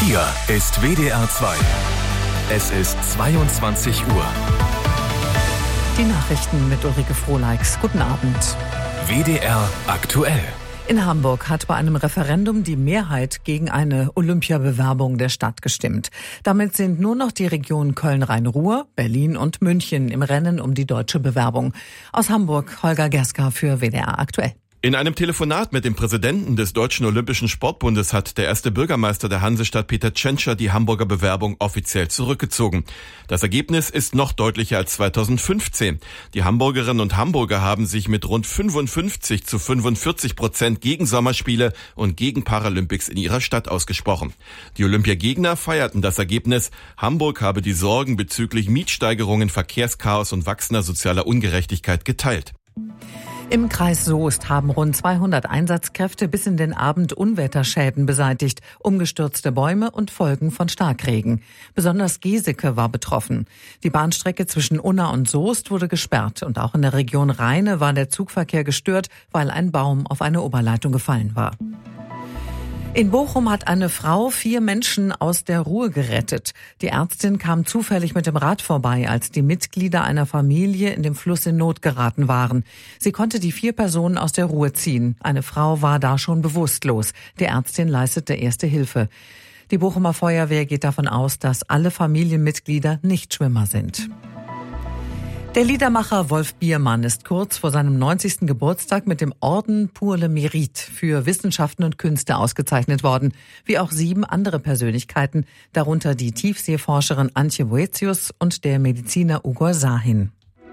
Hier ist WDR 2. Es ist 22 Uhr. Die Nachrichten mit Ulrike Frohleix. Guten Abend. WDR aktuell. In Hamburg hat bei einem Referendum die Mehrheit gegen eine Olympiabewerbung der Stadt gestimmt. Damit sind nur noch die Regionen Köln-Rhein-Ruhr, Berlin und München im Rennen um die deutsche Bewerbung. Aus Hamburg Holger Gerska für WDR aktuell. In einem Telefonat mit dem Präsidenten des Deutschen Olympischen Sportbundes hat der erste Bürgermeister der Hansestadt Peter Tschentscher die Hamburger Bewerbung offiziell zurückgezogen. Das Ergebnis ist noch deutlicher als 2015. Die Hamburgerinnen und Hamburger haben sich mit rund 55-45% gegen Sommerspiele und gegen Paralympics in ihrer Stadt ausgesprochen. Die Olympiagegner feierten das Ergebnis. Hamburg habe die Sorgen bezüglich Mietsteigerungen, Verkehrschaos und wachsender sozialer Ungerechtigkeit geteilt. Im Kreis Soest haben rund 200 Einsatzkräfte bis in den Abend Unwetterschäden beseitigt, umgestürzte Bäume und Folgen von Starkregen. Besonders Geseke war betroffen. Die Bahnstrecke zwischen Unna und Soest wurde gesperrt und auch in der Region Rheine war der Zugverkehr gestört, weil ein Baum auf eine Oberleitung gefallen war. In Bochum hat eine Frau 4 Menschen aus der Ruhr gerettet. Die Ärztin kam zufällig mit dem Rad vorbei, als die Mitglieder einer Familie in dem Fluss in Not geraten waren. Sie konnte die 4 Personen aus der Ruhr ziehen. Eine Frau war da schon bewusstlos. Die Ärztin leistete erste Hilfe. Die Bochumer Feuerwehr geht davon aus, dass alle Familienmitglieder nicht Schwimmer sind. Der Liedermacher Wolf Biermann ist kurz vor seinem 90. Geburtstag mit dem Orden pour le Mérite für Wissenschaften und Künste ausgezeichnet worden, wie auch 7 andere Persönlichkeiten, darunter die Tiefseeforscherin Antje Boetius und der Mediziner Ugur Sahin.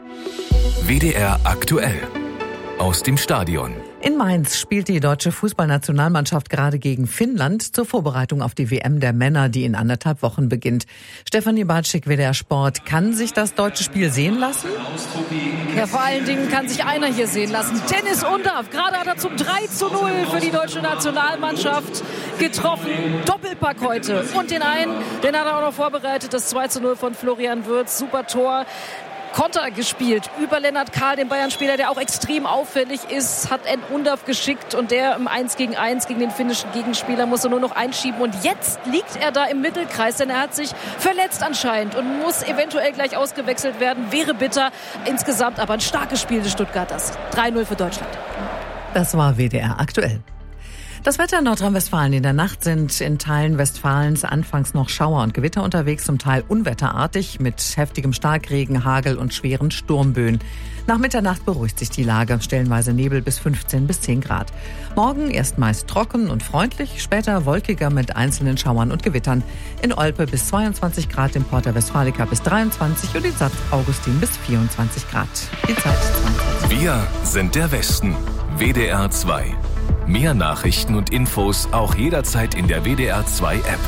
WDR aktuell. Aus dem Stadion. In Mainz spielt die deutsche Fußballnationalmannschaft gerade gegen Finnland zur Vorbereitung auf die WM der Männer, die in 1,5 Wochen beginnt. Stefanie Bartschik, WDR Sport. Kann sich das deutsche Spiel sehen lassen? Ja, vor allen Dingen kann sich einer hier sehen lassen. Dennis Undaff. Gerade hat er zum 3:0 für die deutsche Nationalmannschaft getroffen. Doppelpack heute. Und den einen, den hat er auch noch vorbereitet. Das 2:0 von Florian Wirtz. Super Tor. Konter gespielt über Lennart Kahl, den Bayern-Spieler, der auch extrem auffällig ist, hat Undaff geschickt und der im 1-gegen-1 gegen den finnischen Gegenspieler musste nur noch einschieben und jetzt liegt er da im Mittelkreis, denn er hat sich verletzt anscheinend und muss eventuell gleich ausgewechselt werden, wäre bitter. Insgesamt aber ein starkes Spiel des Stuttgarters. 3:0 für Deutschland. Das war WDR aktuell. Das Wetter in Nordrhein-Westfalen: In der Nacht sind in Teilen Westfalens anfangs noch Schauer und Gewitter unterwegs, zum Teil unwetterartig mit heftigem Starkregen, Hagel und schweren Sturmböen. Nach Mitternacht beruhigt sich die Lage, stellenweise Nebel bis 15 bis 10 Grad. Morgen erst meist trocken und freundlich, später wolkiger mit einzelnen Schauern und Gewittern. In Olpe bis 22 Grad, im Porta Westfalica bis 23 und in St. Augustin bis 24 Grad. Die Zeit 22. Wir sind der Westen. WDR 2. Mehr Nachrichten und Infos auch jederzeit in der WDR 2 App.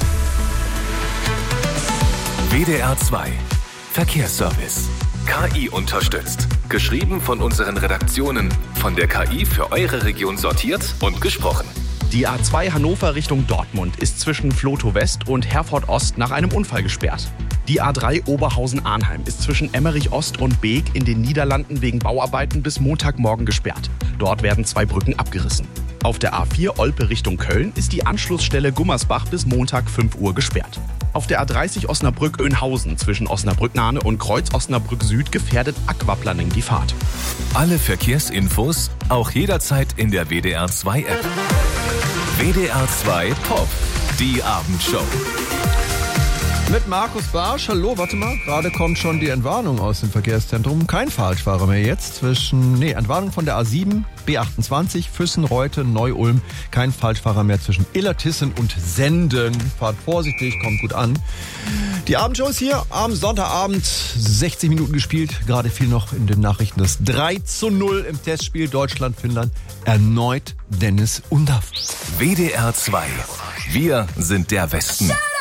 WDR 2 Verkehrsservice. KI unterstützt. Geschrieben von unseren Redaktionen. Von der KI für eure Region sortiert und gesprochen. Die A2 Hannover Richtung Dortmund ist zwischen Vlotho West und Herford Ost nach einem Unfall gesperrt. Die A3 Oberhausen-Arnheim ist zwischen Emmerich Ost und Beek in den Niederlanden wegen Bauarbeiten bis Montagmorgen gesperrt. Dort werden 2 Brücken abgerissen. Auf der A4 Olpe Richtung Köln ist die Anschlussstelle Gummersbach bis Montag 5 Uhr gesperrt. Auf der A30 Osnabrück-Oenhausen zwischen Osnabrück-Nahne und Kreuz-Osnabrück-Süd gefährdet Aquaplaning die Fahrt. Alle Verkehrsinfos auch jederzeit in der WDR 2 App. WDR 2 Pop, die Abendshow. Mit Markus Barsch. Hallo, warte mal. Gerade kommt schon die Entwarnung aus dem Verkehrszentrum. Kein Falschfahrer mehr jetzt. Entwarnung von der A7, B28, Füssen, Reute, Neu-Ulm. Kein Falschfahrer mehr zwischen Illertissen und Senden. Fahrt vorsichtig, kommt gut an. Die Abendshow ist hier am Sonntagabend. 60 Minuten gespielt. Gerade fiel noch in den Nachrichten das 3:0 im Testspiel Deutschland-Finnland. Erneut Dennis Undaff. WDR 2. Wir sind der Westen.